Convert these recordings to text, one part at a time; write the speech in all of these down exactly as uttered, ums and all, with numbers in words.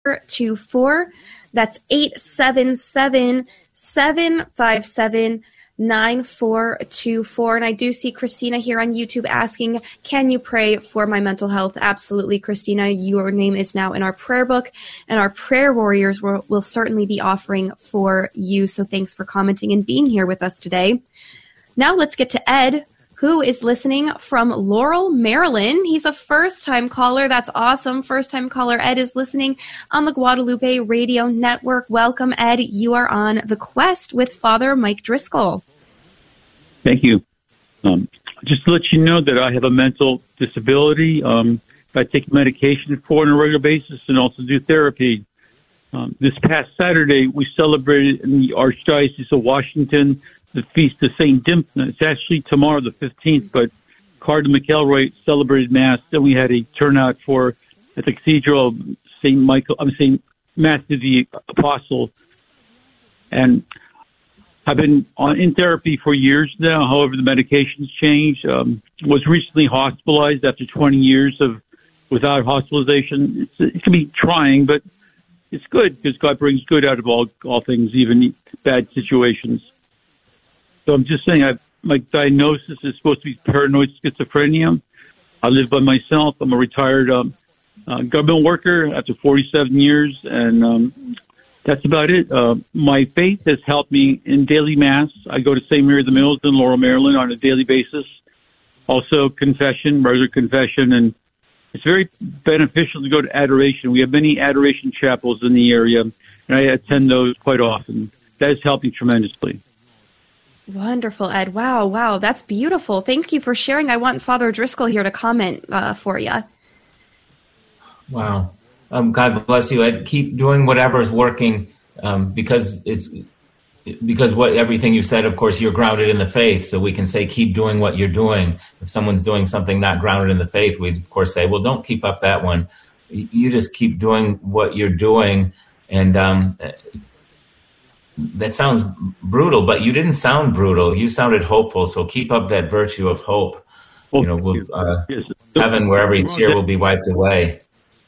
two four. That's eight seven seven, seven five seven, nine four two four. And I do see Christina here on YouTube asking, can you pray for my mental health? Absolutely, Christina. Your name is now in our prayer book, and our prayer warriors will, will certainly be offering for you. So thanks for commenting and being here with us today. Now let's get to Ed, who is listening from Laurel, Maryland. He's a first-time caller. That's awesome. First-time caller Ed is listening on the Guadalupe Radio Network. Welcome, Ed. You are on The Quest with Father Mike Driscoll. Thank you. Um, just to let you know that I have a mental disability. Um, I take medication for it on a regular basis and also do therapy. Um, this past Saturday, we celebrated in the Archdiocese of Washington the Feast of Saint Dymphna. It's actually tomorrow, the fifteenth, but Cardinal McElroy celebrated Mass. Then we had a turnout for at the Cathedral of Saint Michael, I'm Saint Matthew the Apostle. And I've been on, in therapy for years now. However, the medications changed. Um, was recently hospitalized after twenty years of without hospitalization. It's, it can be trying, but it's good because God brings good out of all, all things, even bad situations. So I'm just saying, I, my diagnosis is supposed to be paranoid schizophrenia. I live by myself. I'm a retired um, uh, government worker after forty-seven years, and um, that's about it. Uh, my faith has helped me in daily Mass. I go to Saint Mary of the Mills in Laurel, Maryland on a daily basis. Also confession, regular confession, and it's very beneficial to go to adoration. We have many adoration chapels in the area, and I attend those quite often. That has helped me tremendously. Wonderful, Ed. Wow, wow. That's beautiful. Thank you for sharing. I want Father Driscoll here to comment uh, for you. Wow. Um, God bless you, Ed. Keep doing whatever is working um, because it's because what everything you said, of course, you're grounded in the faith. So we can say, keep doing what you're doing. If someone's doing something not grounded in the faith, we of course say, well, don't keep up that one. You just keep doing what you're doing. And um, that sounds brutal, but you didn't sound brutal. You sounded hopeful. So keep up that virtue of hope. Well, you know, we'll, uh, yes. heaven, where every tear will be wiped away.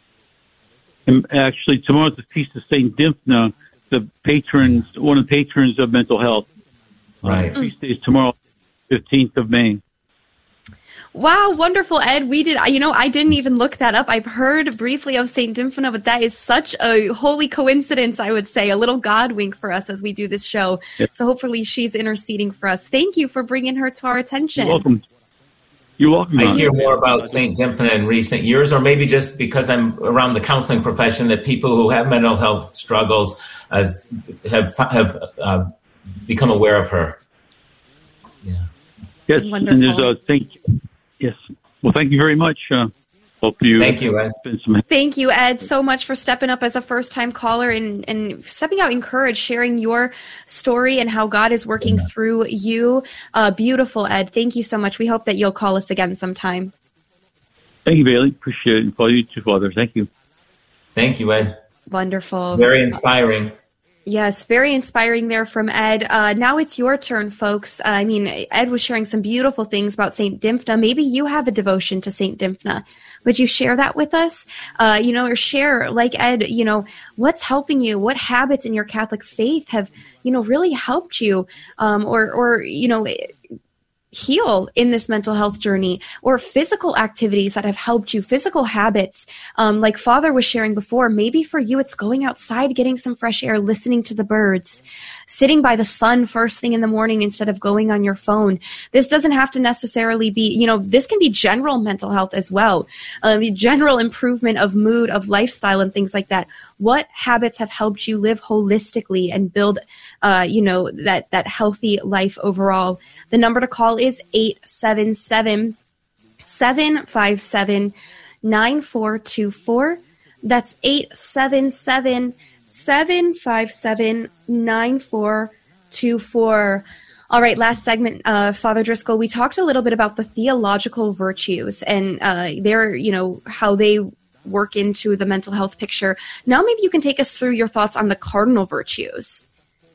And actually, tomorrow's the Feast of Saint Dymphna, the patrons, one of the patrons of mental health. Right. Uh, feast day is tomorrow, fifteenth of May. Wow, wonderful, Ed. We did, you know, I didn't even look that up. I've heard briefly of Saint Dymphna, but that is such a holy coincidence, I would say, a little God wink for us as we do this show. Yes. So hopefully she's interceding for us. Thank you for bringing her to our attention. You're welcome. You're welcome. I hear more about Saint Dymphna in recent years, or maybe just because I'm around the counseling profession, that people who have mental health struggles as have have uh, become aware of her. Yeah. Yes, wonderful. And there's a thank. Yes. Well, thank you very much. Uh, hope you. Thank you, Ed. Some... Thank you, Ed, so much for stepping up as a first-time caller and, and stepping out in courage, sharing your story and how God is working yeah. through you. Uh, beautiful, Ed. Thank you so much. We hope that you'll call us again sometime. Thank you, Bailey. Appreciate it. For you too, Father. Thank you. Thank you, Ed. Wonderful. Very inspiring. Yes, very inspiring there from Ed. Uh, now it's your turn, folks. Uh, I mean, Ed was sharing some beautiful things about Saint Dymphna. Maybe you have a devotion to Saint Dymphna. Would you share that with us? Uh, you know, or share, like Ed, you know, what's helping you? What habits in your Catholic faith have, you know, really helped you? Um, or, or, you know, heal in this mental health journey, or physical activities that have helped you, physical habits. Um, like Father was sharing before, maybe for you, it's going outside, getting some fresh air, listening to the birds, sitting by the sun first thing in the morning instead of going on your phone. This doesn't have to necessarily be, you know, this can be general mental health as well. Uh, the general improvement of mood, of lifestyle and things like that. What habits have helped you live holistically and build, uh, you know, that, that healthy life overall? The number to call is eight seven seven, seven five seven, nine four two four. That's eight seven seven, seven five seven, nine four two four. All right, last segment, uh, Father Driscoll, we talked a little bit about the theological virtues and uh, their, you know, how they work into the mental health picture. Now maybe you can take us through your thoughts on the cardinal virtues.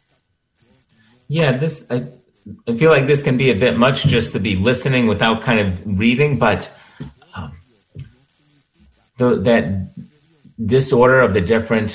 Yeah, this I, I feel like this can be a bit much just to be listening without kind of reading, but um, the, that disorder of the different